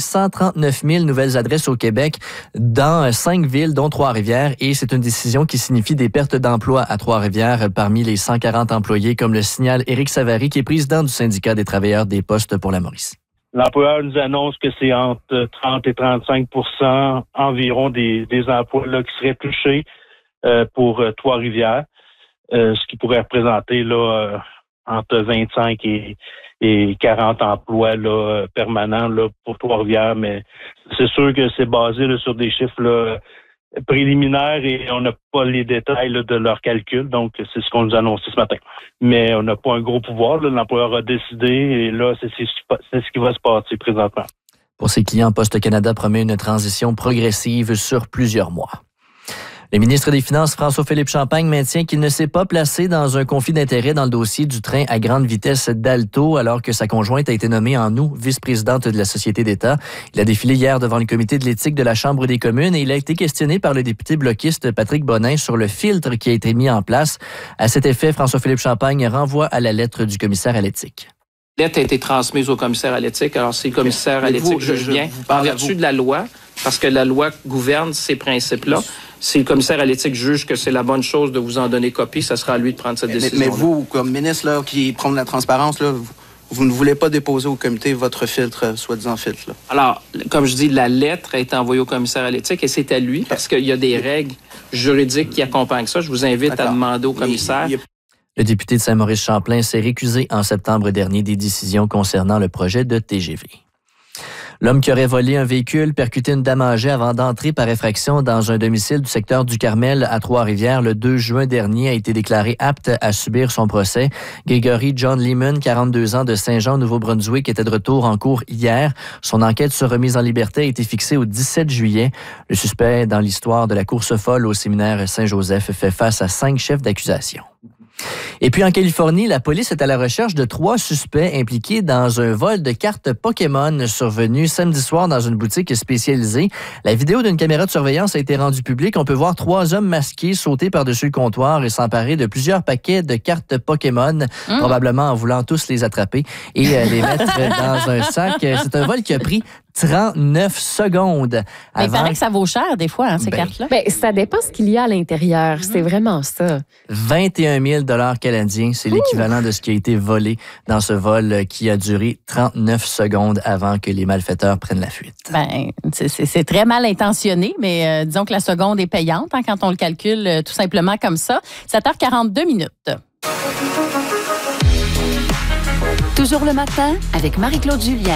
139 000 nouvelles adresses au Québec dans 5 villes, dont Trois-Rivières. Et c'est une décision qui signifie des pertes d'emplois à Trois-Rivières parmi les 140 employés, comme le signale Éric Savary, qui est président du syndicat des travailleurs des postes pour la Mauricie. L'employeur nous annonce que c'est entre 30 et 35 % environ des emplois là, qui seraient touchés pour Trois-Rivières, ce qui pourrait représenter là, entre 25 et 40 emplois là, permanents là, pour Trois-Rivières. Mais c'est sûr que c'est basé là, sur des chiffres là, préliminaires et on n'a pas les détails là, de leurs calculs. Donc, c'est ce qu'on nous a annoncé ce matin. Mais on n'a pas un gros pouvoir. Là. L'employeur a décidé et là, c'est ce qui va se passer présentement. Pour ses clients, Poste Canada promet une transition progressive sur plusieurs mois. Le ministre des Finances, François-Philippe Champagne, maintient qu'il ne s'est pas placé dans un conflit d'intérêts dans le dossier du train à grande vitesse d'Alto, alors que sa conjointe a été nommée en août vice-présidente de la Société d'État. Il a défilé hier devant le comité de l'éthique de la Chambre des communes et il a été questionné par le député bloquiste Patrick Bonin sur le filtre qui a été mis en place. À cet effet, François-Philippe Champagne renvoie à la lettre du commissaire à l'éthique. La lettre a été transmise au commissaire à l'éthique. Alors, c'est le commissaire à l'éthique juge bien, en vertu de la loi, parce que la loi gouverne ces principes-là. Si le commissaire à l'éthique juge que c'est la bonne chose de vous en donner copie, ça sera à lui de prendre cette décision. Mais vous, comme ministre là, qui prône la transparence, là, vous ne voulez pas déposer au comité votre filtre, soi-disant filtre. Là. Alors, comme je dis, la lettre a été envoyée au commissaire à l'éthique et c'est à lui, parce qu'il y a des règles juridiques qui accompagnent ça. Je vous invite à demander au commissaire. Le député de Saint-Maurice-Champlain s'est récusé en septembre dernier des décisions concernant le projet de TGV. L'homme qui aurait volé un véhicule, percuté une dame âgée avant d'entrer par effraction dans un domicile du secteur du Carmel à Trois-Rivières le 2 juin dernier a été déclaré apte à subir son procès. Gregory John Lehman, 42 ans, de Saint-Jean, Nouveau-Brunswick, était de retour en cours hier. Son enquête sur remise en liberté a été fixée au 17 juillet. Le suspect dans l'histoire de la course folle au séminaire Saint-Joseph fait face à 5 chefs d'accusation. Et puis en Californie, la police est à la recherche de 3 suspects impliqués dans un vol de cartes Pokémon survenu samedi soir dans une boutique spécialisée. La vidéo d'une caméra de surveillance a été rendue publique. On peut voir 3 hommes masqués sauter par-dessus le comptoir et s'emparer de plusieurs paquets de cartes Pokémon, probablement en voulant tous les attraper et les mettre dans un sac. C'est un vol qui a pris 39 secondes. Mais il paraît que ça vaut cher, des fois, ces cartes-là. Ben, ça dépend ce qu'il y a à l'intérieur. C'est vraiment ça. 21 000 $ canadiens, c'est l'équivalent de ce qui a été volé dans ce vol qui a duré 39 secondes avant que les malfaiteurs prennent la fuite. Ben, c'est très mal intentionné, mais disons que la seconde est payante quand on le calcule tout simplement comme ça. 7h42 minutes. Toujours le matin avec Marie-Claude Julien.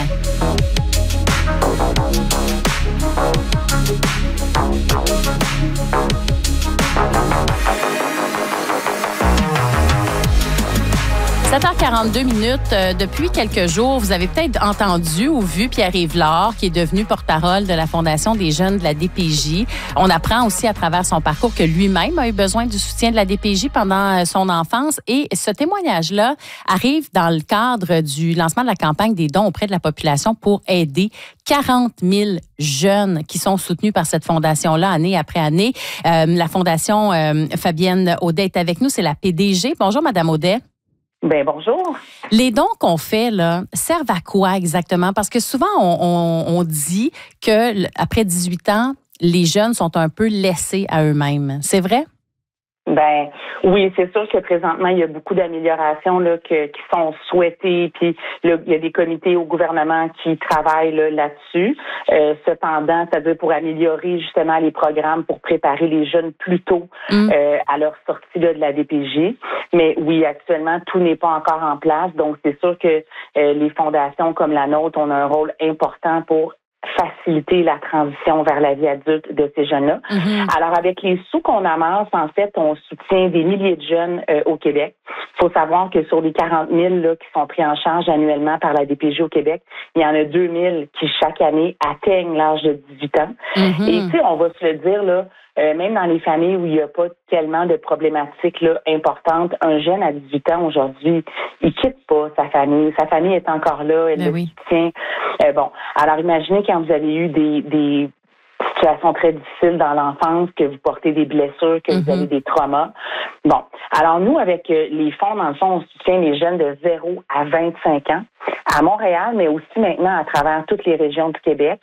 7h42 minutes. Depuis quelques jours, vous avez peut-être entendu ou vu Pierre-Yves Lard, qui est devenu porte-parole de la Fondation des jeunes de la DPJ. On apprend aussi à travers son parcours que lui-même a eu besoin du soutien de la DPJ pendant son enfance. Et ce témoignage-là arrive dans le cadre du lancement de la campagne des dons auprès de la population pour aider 40 000 jeunes qui sont soutenus par cette fondation-là année après année. La Fondation Fabienne Audet est avec nous, c'est la PDG. Bonjour, Madame Audet. Ben bonjour. Les dons qu'on fait là servent à quoi exactement? Parce que souvent, on dit que après 18 ans, les jeunes sont un peu laissés à eux-mêmes. C'est vrai? Ben oui, c'est sûr que présentement, il y a beaucoup d'améliorations là, qui sont souhaitées, puis là, il y a des comités au gouvernement qui travaillent là-dessus. Cependant, c'est-à-dire pour améliorer justement les programmes pour préparer les jeunes plus tôt à leur sortie là, de la DPJ. Mais oui, actuellement, tout n'est pas encore en place. Donc, c'est sûr que les fondations comme la nôtre ont un rôle important pour faciliter la transition vers la vie adulte de ces jeunes-là. Alors, avec les sous qu'on amasse, en fait, on soutient des milliers de jeunes au Québec. Il faut savoir que sur les 40 000 là, qui sont pris en charge annuellement par la DPJ au Québec, il y en a 2 000 qui, chaque année, atteignent l'âge de 18 ans. Et tu sais, on va se le dire, là, même dans les familles où il n'y a pas tellement de problématiques là, importantes, un jeune à 18 ans aujourd'hui, il quitte pas sa famille. Sa famille est encore là, elle le soutient. Bon, alors imaginez quand vous avez eu des situations très difficiles dans l'enfance, que vous portez des blessures, que vous avez des traumas. Bon, alors nous, avec les fonds, dans le fond, on soutient les jeunes de 0 à 25 ans à Montréal, mais aussi maintenant à travers toutes les régions du Québec.